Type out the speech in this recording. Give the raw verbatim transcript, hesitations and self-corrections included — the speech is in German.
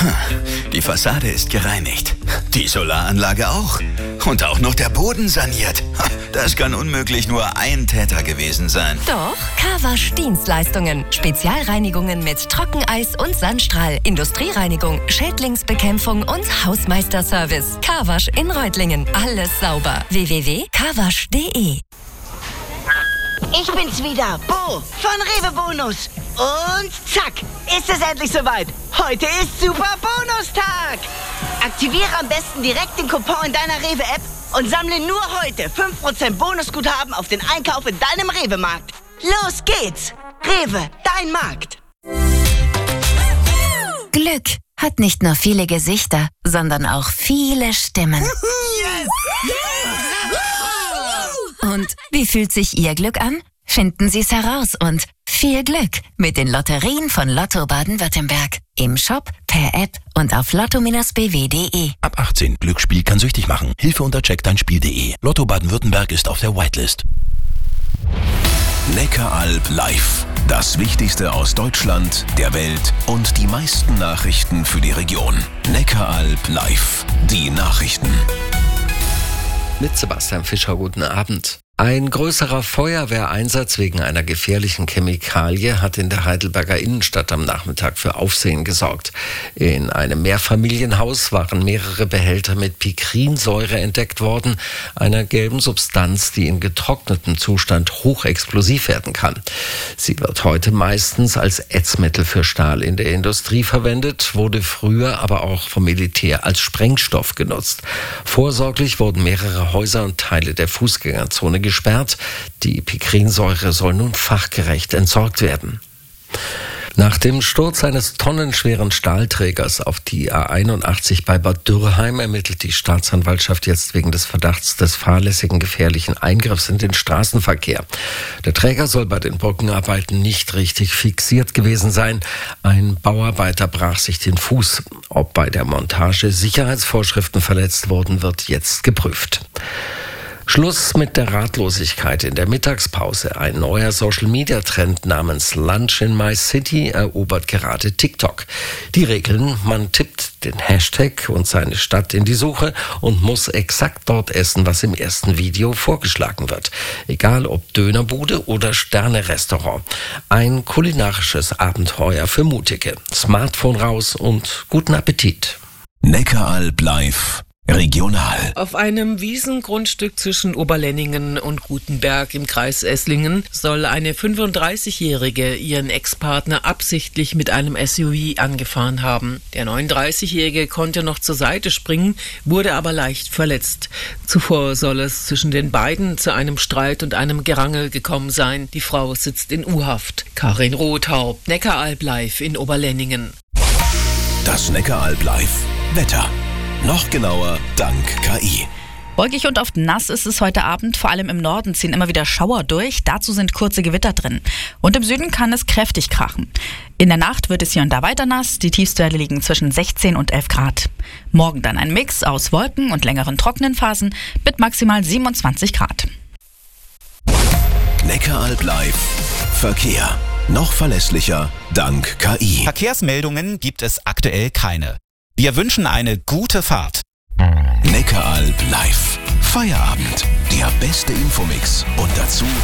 Die Fassade ist gereinigt. Die Solaranlage auch. Und auch noch der Boden saniert. Das kann unmöglich nur ein Täter gewesen sein. Doch, Carwasch Dienstleistungen. Spezialreinigungen mit Trockeneis und Sandstrahl, Industriereinigung, Schädlingsbekämpfung und Hausmeisterservice. Carwasch in Reutlingen. Alles sauber. w w w punkt carwasch punkt de. Ich bin's wieder, Bo von Rewe Bonus. Und zack, ist es endlich soweit. Heute ist Super Bonustag. Aktiviere am besten direkt den Coupon in deiner Rewe-App und sammle nur heute fünf Prozent Bonusguthaben auf den Einkauf in deinem Rewe-Markt. Los geht's. Rewe, dein Markt. Glück hat nicht nur viele Gesichter, sondern auch viele Stimmen. Yes! Und wie fühlt sich Ihr Glück an? Finden Sie es heraus und viel Glück mit den Lotterien von Lotto Baden-Württemberg. Im Shop, per App und auf lotto Bindestrich b w punkt de. Ab achtzehn. Glücksspiel kann süchtig machen. Hilfe unter check dein Spiel punkt de. Lotto Baden-Württemberg ist auf der Whitelist. Neckaralb live. Das Wichtigste aus Deutschland, der Welt und die meisten Nachrichten für die Region. Neckaralb live. Die Nachrichten. Mit Sebastian Fischer, guten Abend. Ein größerer Feuerwehreinsatz wegen einer gefährlichen Chemikalie hat in der Heidelberger Innenstadt am Nachmittag für Aufsehen gesorgt. In einem Mehrfamilienhaus waren mehrere Behälter mit Pikrinsäure entdeckt worden, einer gelben Substanz, die in getrocknetem Zustand hochexplosiv werden kann. Sie wird heute meistens als Ätzmittel für Stahl in der Industrie verwendet, wurde früher aber auch vom Militär als Sprengstoff genutzt. Vorsorglich wurden mehrere Häuser und Teile der Fußgängerzone gesperrt. Die Pikrinsäure soll nun fachgerecht entsorgt werden. Nach dem Sturz eines tonnenschweren Stahlträgers auf die A einundachtzig bei Bad Dürrheim ermittelt die Staatsanwaltschaft jetzt wegen des Verdachts des fahrlässigen gefährlichen Eingriffs in den Straßenverkehr. Der Träger soll bei den Brückenarbeiten nicht richtig fixiert gewesen sein. Ein Bauarbeiter brach sich den Fuß. Ob bei der Montage Sicherheitsvorschriften verletzt wurden, wird jetzt geprüft. Schluss mit der Ratlosigkeit in der Mittagspause. Ein neuer Social-Media-Trend namens Lunch in My City erobert gerade TikTok. Die Regeln: Man tippt den Hashtag und seine Stadt in die Suche und muss exakt dort essen, was im ersten Video vorgeschlagen wird. Egal ob Dönerbude oder Sterne-Restaurant. Ein kulinarisches Abenteuer für Mutige. Smartphone raus und guten Appetit. Neckaralb live. Regional. Auf einem Wiesengrundstück zwischen Oberlenningen und Gutenberg im Kreis Esslingen soll eine fünfunddreißigjährige ihren Ex-Partner absichtlich mit einem S U V angefahren haben. Der neununddreißigjährige konnte noch zur Seite springen, wurde aber leicht verletzt. Zuvor soll es zwischen den beiden zu einem Streit und einem Gerangel gekommen sein. Die Frau sitzt in U-Haft. Karin Rothaupt, Neckaralb live in Oberlenningen. Das Neckaralb live. Wetter. Noch genauer dank K I. Wolkig und oft nass ist es heute Abend. Vor allem im Norden ziehen immer wieder Schauer durch. Dazu sind kurze Gewitter drin. Und im Süden kann es kräftig krachen. In der Nacht wird es hier und da weiter nass. Die Tiefstwerte liegen zwischen sechzehn und elf Grad. Morgen dann ein Mix aus Wolken und längeren trockenen Phasen mit maximal siebenundzwanzig Grad. Neckaralb live. Verkehr. Noch verlässlicher dank K I. Verkehrsmeldungen gibt es aktuell keine. Wir wünschen eine gute Fahrt. Neckaralb live. Feierabend. Der beste Infomix. Und dazu